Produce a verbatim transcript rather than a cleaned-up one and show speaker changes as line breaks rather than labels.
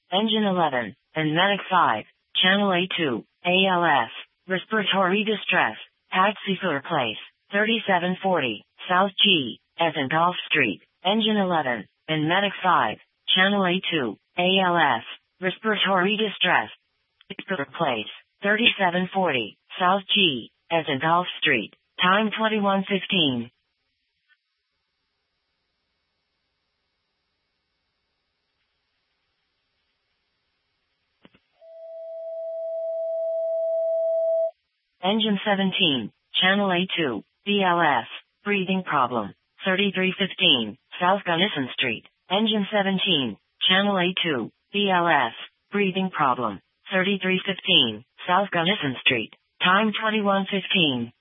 Engine eleven, and Medic five, Channel A two, A L S, respiratory distress, Taxi for Place, thirty-seven forty, South G, as in Golf Street, Engine eleven, and Medic five, Channel A two, A L S, respiratory distress, for Place, thirty-seven forty, South G, as in Golf Street, time twenty-one fifteen. Engine seventeen, Channel A two, B L S, breathing problem, thirty-three fifteen, South Gunnison Street, Engine seventeen, Channel A two, B L S, breathing problem, thirty-three fifteen, South Gunnison Street, time twenty-one fifteen.